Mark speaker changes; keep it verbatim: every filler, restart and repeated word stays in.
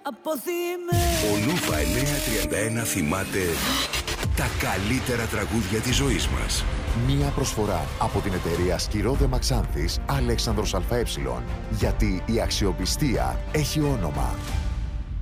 Speaker 1: Ο Λούφα εννιακόσια τριάντα ένα θυμάται τα καλύτερα τραγούδια της ζωής μας.
Speaker 2: Μία προσφορά από την εταιρεία Σκυρόδε Μαξάνθης Αλέξανδρος ΑΕ. Γιατί η αξιοπιστία έχει όνομα.